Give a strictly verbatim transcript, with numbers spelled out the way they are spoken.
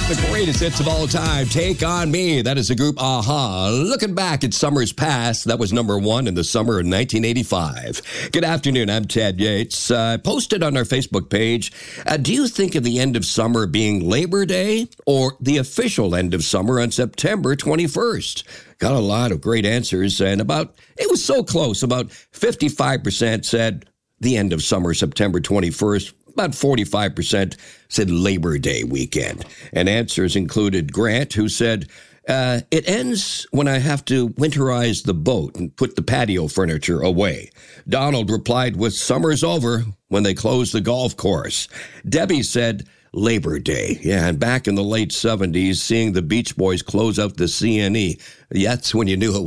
The greatest hits of all time, Take On Me. That is the group A-ha. Looking back at summers past, that was number one in the summer of nineteen eighty-five. Good afternoon, I'm Ted Yates. I uh, posted on our Facebook page, uh, do you think of the end of summer being Labor Day or the official end of summer on September twenty-first? Got a lot of great answers, and about, it was so close, about fifty-five percent said the end of summer, September twenty-first. About forty-five percent said Labor Day weekend. And answers included Grant, who said, uh, it ends when I have to winterize the boat and put the patio furniture away. Donald replied with, summer's over when they close the golf course. Debbie said, Labor Day. Yeah, and back in the late seventies, seeing the Beach Boys close out the C N E, that's when you knew it